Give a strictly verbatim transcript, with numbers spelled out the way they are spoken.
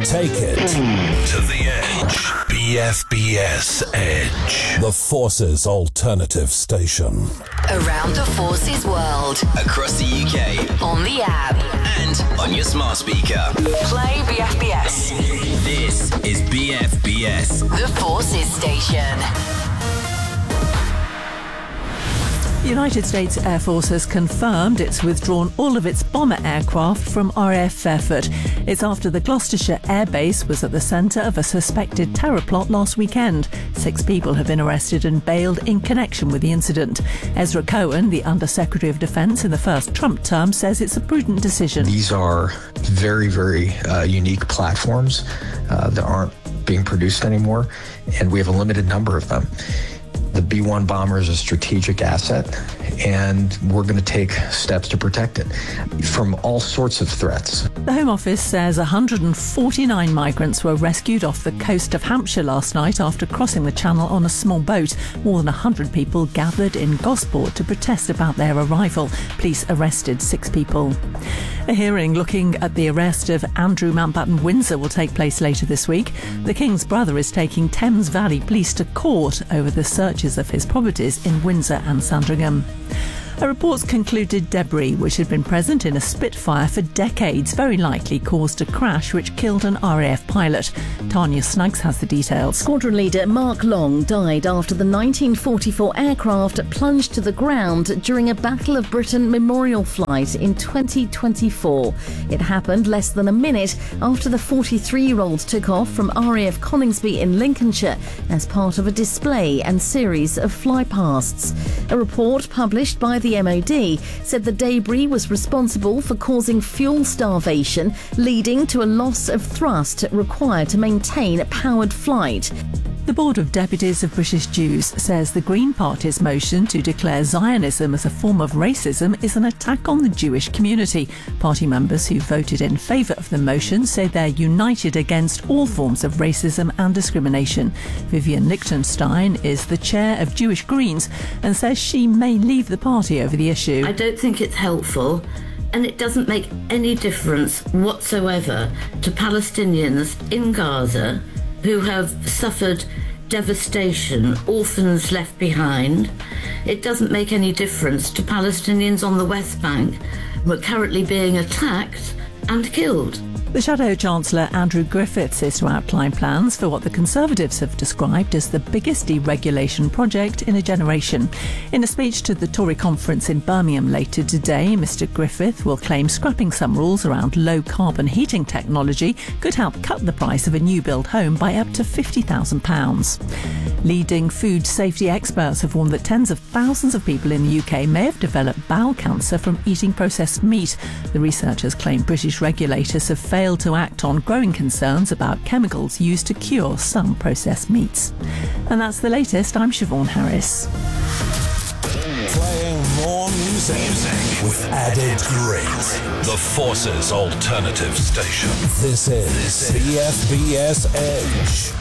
Take it to the edge. B F B S Edge. The Forces Alternative Station. Around the Forces world. Across the U K. On the app. And on your smart speaker. Play B F B S. This is B F B S. The Forces Station. The United States Air Force has confirmed it's withdrawn all of its bomber aircraft from R A F Fairford. It's after the Gloucestershire Air Base was at the centre of a suspected terror plot last weekend. Six people have been arrested and bailed in connection with the incident. Ezra Cohen, the Under-Secretary of Defence in the first Trump term, says it's a prudent decision. These are very, very uh, unique platforms uh, that aren't being produced anymore, and we have a limited number of them. The B one bomber is a strategic asset, and we're going to take steps to protect it from all sorts of threats. The Home Office says one hundred forty-nine migrants were rescued off the coast of Hampshire last night after crossing the Channel on a small boat. More than one hundred people gathered in Gosport to protest about their arrival. Police arrested six people. A hearing looking at the arrest of Andrew Mountbatten Windsor will take place later this week. The King's brother is taking Thames Valley Police to court over the searches of his properties in Windsor and Sandringham. A report's concluded debris, which had been present in a Spitfire for decades, very likely caused a crash which killed an R A F pilot. Tanya Snuggs has the details. Squadron leader Mark Long died after the nineteen forty-four aircraft plunged to the ground during a Battle of Britain memorial flight in twenty twenty-four. It happened less than a minute after the forty-three-year-old took off from R A F Coningsby in Lincolnshire as part of a display and series of flypasts. A report published by the M O D said the debris was responsible for causing fuel starvation, leading to a loss of thrust required to maintain a powered flight. The Board of Deputies of British Jews says the Green Party's motion to declare Zionism as a form of racism is an attack on the Jewish community. Party members who voted in favour of the motion say they're united against all forms of racism and discrimination. Vivian Lichtenstein is the chair of Jewish Greens and says she may leave the party over the issue. I don't think it's helpful, and it doesn't make any difference whatsoever to Palestinians in Gaza who have suffered devastation, orphans left behind. It doesn't make any difference to Palestinians on the West Bank who are currently being attacked and killed. The Shadow Chancellor Andrew Griffiths is to outline plans for what the Conservatives have described as the biggest deregulation project in a generation. In a speech to the Tory conference in Birmingham later today, Mr Griffith will claim scrapping some rules around low-carbon heating technology could help cut the price of a new-build home by up to fifty thousand pounds. Leading food safety experts have warned that tens of thousands of people in the U K may have developed bowel cancer from eating processed meat. The researchers claim British regulators have failed to act on growing concerns about chemicals used to cure some processed meats. And that's the latest. I'm Siobhan Harris. Playing more music, music with added grit. The Forces Alternative Station. This is B F B S Edge.